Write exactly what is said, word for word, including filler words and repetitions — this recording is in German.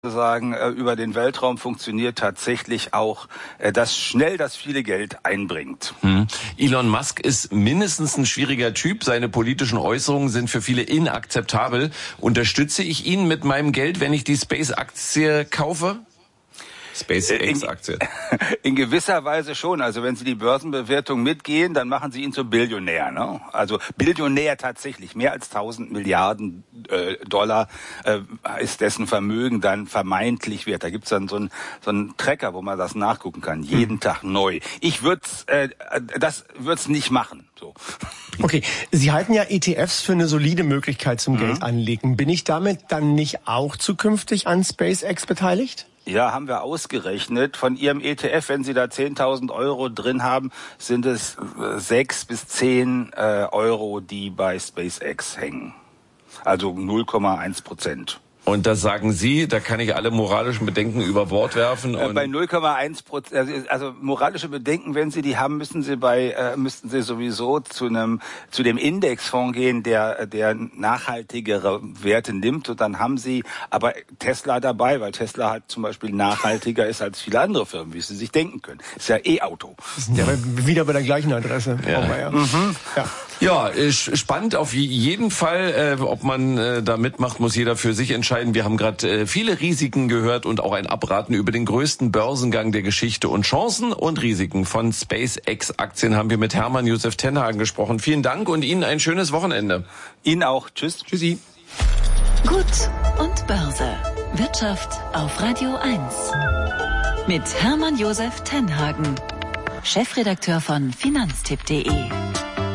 sagen, über den Weltraum funktioniert tatsächlich auch, dass schnell das viele Geld einbringt. Hm. Elon Musk ist mindestens ein schwieriger Typ. Seine politischen Äußerungen sind für viele inakzeptabel. Unterstütze ich ihn mit meinem Geld, wenn ich die Space-Aktie kaufe? SpaceX-Aktie. In, in gewisser Weise schon. Also wenn Sie die Börsenbewertung mitgehen, dann machen Sie ihn zum Billionär. Ne? Also Billionär tatsächlich. Mehr als tausend Milliarden äh, Dollar äh, ist dessen Vermögen dann vermeintlich wert. Da gibt's dann so einen so einen Tracker, wo man das nachgucken kann. Jeden hm. Tag neu. Ich würde äh, das würd's nicht machen. So. Okay, Sie halten ja E T Fs für eine solide Möglichkeit zum mhm. Geld anlegen. Bin ich damit dann nicht auch zukünftig an SpaceX beteiligt? Ja, haben wir ausgerechnet. Von Ihrem E T F, wenn Sie da zehntausend Euro drin haben, sind es sechs bis zehn äh, Euro, die bei SpaceX hängen. Also null Komma eins Prozent. Und das sagen Sie, da kann ich alle moralischen Bedenken über Bord werfen. Und bei null Komma eins Prozent, also moralische Bedenken, wenn Sie die haben, müssen Sie bei äh, müssten Sie sowieso zu einem zu dem Indexfonds gehen, der der nachhaltigere Werte nimmt. Und dann haben Sie aber Tesla dabei, weil Tesla halt zum Beispiel nachhaltiger ist als viele andere Firmen, wie Sie sich denken können. Ist ja E-Auto. Ja, wieder bei der gleichen Adresse. Ja. Oh, ja. Mhm. ja. Ja, spannend auf jeden Fall. Äh, ob man äh, da mitmacht, muss jeder für sich entscheiden. Wir haben gerade äh, viele Risiken gehört und auch ein Abraten über den größten Börsengang der Geschichte. Und Chancen und Risiken von SpaceX-Aktien haben wir mit Hermann Josef Tenhagen gesprochen. Vielen Dank und Ihnen ein schönes Wochenende. Ihnen auch. Tschüss. Tschüssi. Gut und Börse. Wirtschaft auf Radio eins. Mit Hermann Josef Tenhagen, Chefredakteur von Finanztipp punkt de.